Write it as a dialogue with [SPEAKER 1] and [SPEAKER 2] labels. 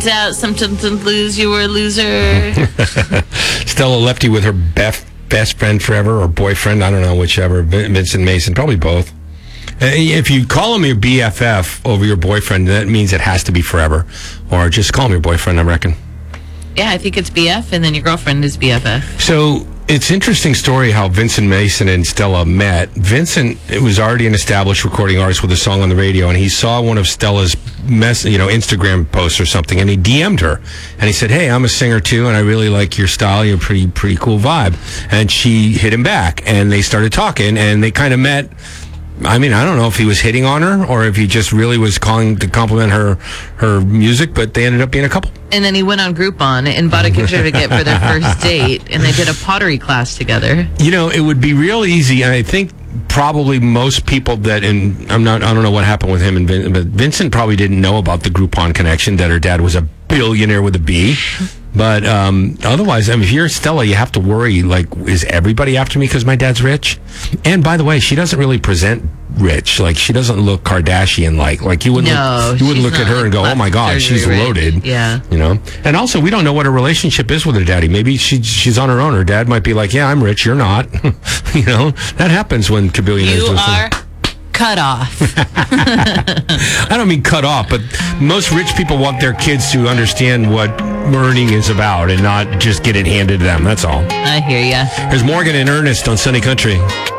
[SPEAKER 1] turns out sometimes to lose, you were a loser.
[SPEAKER 2] Stella left you with her best friend forever, or boyfriend, I don't know, whichever. Vincent Mason, probably both. If you call him your BFF over your boyfriend, that means it has to be forever. Or just call him your boyfriend, I reckon.
[SPEAKER 1] Yeah, I think it's BF, and then your girlfriend is BFF.
[SPEAKER 2] So it's interesting story how Vincent Mason and Stella met. Vincent was already an established recording artist with a song on the radio, and he saw one of Stella's Instagram posts or something, and he DM'd her, and he said, "Hey, I'm a singer too, and I really like your style. You're a pretty cool vibe." And she hit him back, and they started talking, and they kind of met. I mean, I don't know if he was hitting on her or if he just really was calling to compliment her music, but they ended up being a couple.
[SPEAKER 1] And then he went on Groupon and bought a gift certificate for their first date, and they did a pottery class together.
[SPEAKER 2] You know, it would be real easy, and I think probably most people that, and I don't know what happened with him, but Vincent probably didn't know about the Groupon connection, that her dad was a billionaire with a B. But otherwise, I mean, if you're Stella, you have to worry, like, is everybody after me because my dad's rich? And by the way, she doesn't really present rich. Like, she doesn't look Kardashian-like. Like, you wouldn't look at her and go, oh my God, she's loaded.
[SPEAKER 1] Yeah.
[SPEAKER 2] You know? And also, we don't know what her relationship is with her daddy. Maybe she's on her own. Her dad might be like, yeah, I'm rich, you're not. You know? That happens when billionaires do something.
[SPEAKER 1] Cut off.
[SPEAKER 2] I don't mean cut off, but most rich people want their kids to understand what earning is about and not just get it handed to them. That's all.
[SPEAKER 1] I hear ya.
[SPEAKER 2] Here's Morgan and Ernest on Sunny Country.